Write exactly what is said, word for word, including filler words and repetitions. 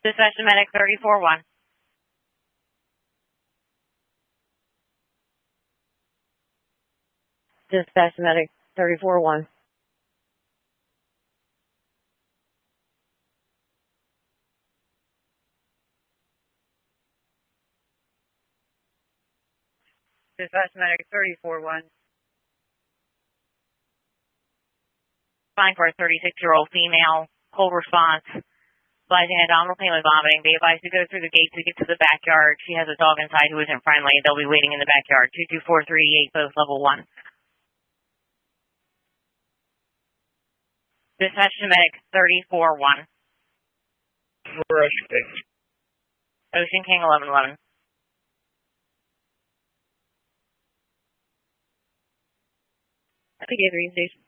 Dispatch to medic thirty-four one. Dispatch to medic thirty-four one. Dispatch to medic thirty-four one. Fine for a thirty-six-year-old female. Cold response. Rising abdominal pain with vomiting. Be advised to go through the gate to get to the backyard. She has a dog inside who isn't friendly. They'll be waiting in the backyard. two two four three eight, both level one. Dispatch to medic thirty-four one. Ocean King. Ocean King eleven eleven. Happy Day, three station.